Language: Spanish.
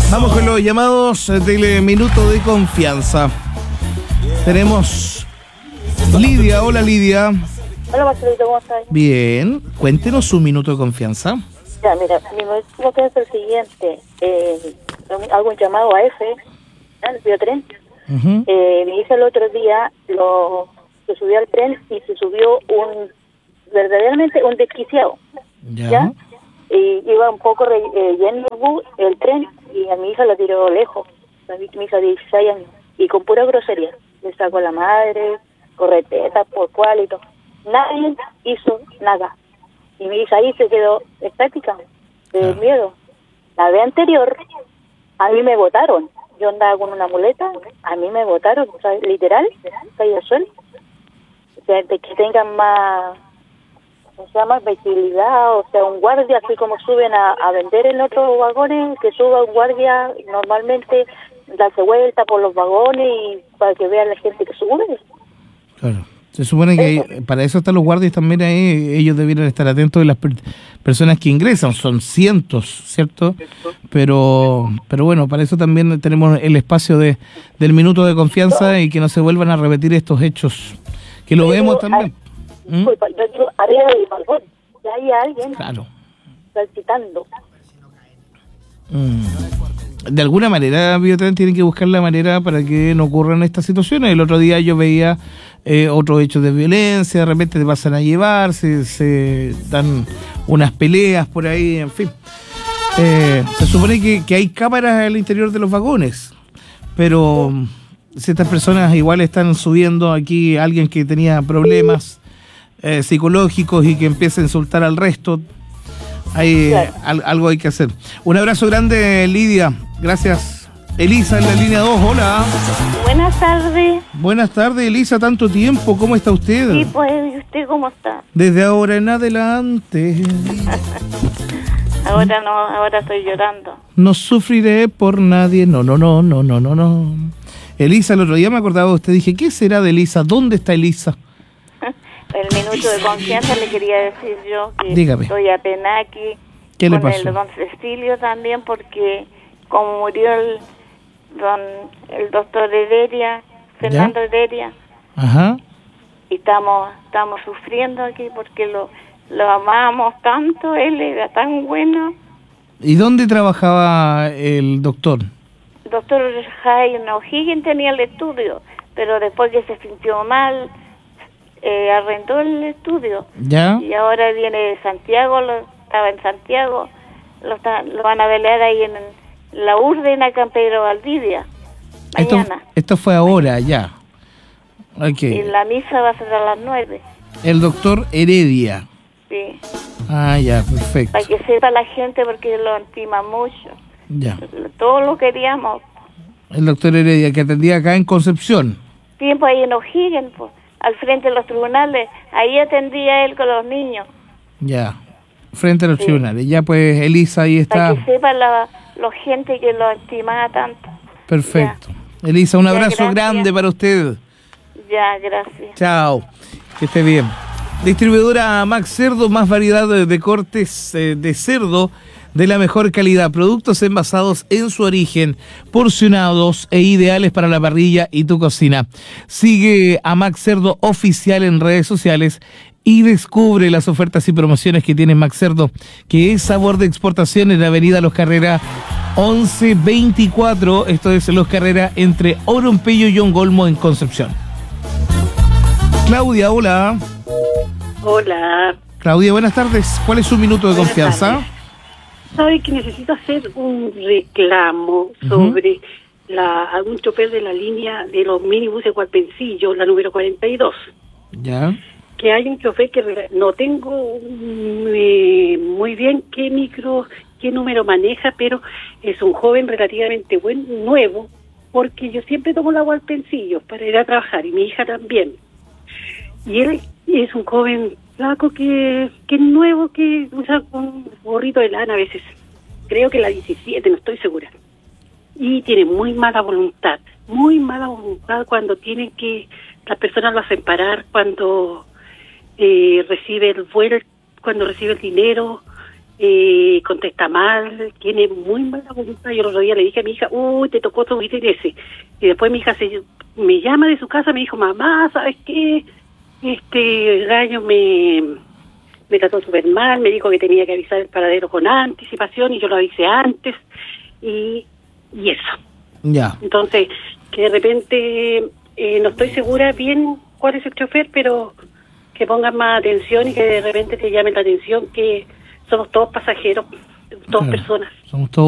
Vamos con los llamados del minuto de confianza. Tenemos Lidia. Hola, Lidia. Hola, Marcelito, ¿cómo estás? Bien. Cuéntenos su minuto de confianza. Ya, mira, mi minuto es el siguiente. Hago un llamado a F, al biotren. Mi hija el otro día se subió al tren y se subió verdaderamente un desquiciado. ¿Ya? Y iba un poco lleno el tren y a mi hija la tiró lejos. Mi hija de 16 años. Y con pura grosería. Le sacó a la madre, correteta, por cual y todo. Nadie hizo nada. Y mi hija ahí se quedó estática, de miedo. La vez anterior, a mí me botaron. Yo andaba con una muleta, a mí me botaron, o sea, literal, caí al suelo. O sea, de que tengan más, más visibilidad, o sea, un guardia, así como suben a vender en otros vagones, que suba un guardia, normalmente darse vuelta por los vagones y para que vea la gente que sube. Claro. Se supone que para eso están los guardias también ahí, ellos debieran estar atentos de las personas que ingresan, son cientos, ¿cierto? Pero bueno, para eso también tenemos el espacio del minuto de confianza y que no se vuelvan a repetir estos hechos, que lo vemos también. Disculpa, yo digo, arriba del balcón, ya hay alguien saltitando. De alguna manera, Biotren tiene que buscar la manera para que no ocurran estas situaciones. El otro día yo veía otros hechos de violencia, de repente te pasan a llevar, se dan unas peleas por ahí, en fin. Se supone que hay cámaras al interior de los vagones, pero si estas personas igual están subiendo aquí a alguien que tenía problemas psicológicos y que empieza a insultar al resto, algo hay que hacer. Un abrazo grande, Lidia. Gracias. Elisa en la línea 2, hola. Buenas tardes. Buenas tardes, Elisa, tanto tiempo, ¿cómo está usted? Sí, pues, ¿y usted cómo está? Desde ahora en adelante. Ahora estoy llorando. No sufriré por nadie, no. Elisa, el otro día me acordaba de usted, dije, ¿qué será de Elisa? ¿Dónde está Elisa? El minuto de confianza le quería decir yo que dígame. Estoy apenada aquí. ¿Qué le pasó? Con el don Cecilio también, porque como murió el doctor Heredia, Fernando Heredia, y estamos sufriendo aquí porque lo amamos tanto, él era tan bueno. ¿Y dónde trabajaba el doctor? El doctor Jaime O'Higgins tenía el estudio, pero después que se sintió mal, arrendó el estudio. ¿Ya? Y ahora viene de Santiago, estaba en Santiago, lo van a velar ahí en la Urden, acá en Pedro Valdivia, mañana. Esto fue ahora, ya. Okay. Y la misa va a ser a las 9. El doctor Heredia. Sí. Ya, perfecto. Para que sepa la gente, porque lo estima mucho. Ya. Todos lo queríamos. El doctor Heredia, que atendía acá en Concepción. Tiempo ahí en O'Higgins, pues, al frente de los tribunales. Ahí atendía él con los niños. Ya, frente a los tribunales. Ya, pues, Elisa, ahí está. Para que sepa la gente que lo estimaba tanto. Perfecto. Ya. Elisa, un abrazo grande para usted. Ya, gracias. Chao, que esté bien. Distribuidora Max Cerdo, más variedad de cortes de cerdo de la mejor calidad, productos envasados en su origen, porcionados e ideales para la parrilla y tu cocina. Sigue a Max Cerdo Oficial en redes sociales y descubre las ofertas y promociones que tiene Max Cerdo, que es sabor de exportación en la avenida Los Carrera 1124, esto es Los Carrera entre Oronpello y Ongolmo en Concepción. Claudia, hola. Hola. Claudia, buenas tardes. ¿Cuál es su minuto de confianza? Sabe que necesito hacer un reclamo sobre algún chofer de la línea de los minibuses Hualpencillo, la número 42. Ya. Que hay un chofer que no tengo muy bien qué número maneja, pero es un joven relativamente nuevo, porque yo siempre tomo la Hualpencillo para ir a trabajar, y mi hija también. Y él es un joven flaco que es nuevo, que usa un gorrito de lana a veces. Creo que la 17, no estoy segura. Y tiene muy mala voluntad cuando tienen que, las personas lo hacen parar, cuando recibe el dinero, contesta mal, tiene muy mala voluntad. Yo el otro día le dije a mi hija, te tocó subir en ese. Y después mi hija me llama de su casa, me dijo, mamá, ¿sabes qué? Este gallo me trató súper mal, me dijo que tenía que avisar el paradero con anticipación y yo lo avisé antes y eso. Ya. Entonces, que de repente no estoy segura bien cuál es el chofer, pero que pongan más atención y que de repente te llamen la atención que somos todos pasajeros, todas personas. Somos todos